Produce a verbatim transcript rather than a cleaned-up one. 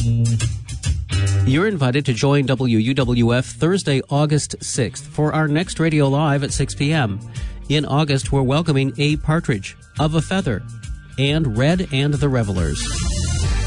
You're invited to join W U W F Thursday, August sixth for our next Radio Live at six p.m. In August, we're welcoming A. Partridge, Of a Feather, and Red and the Revelers.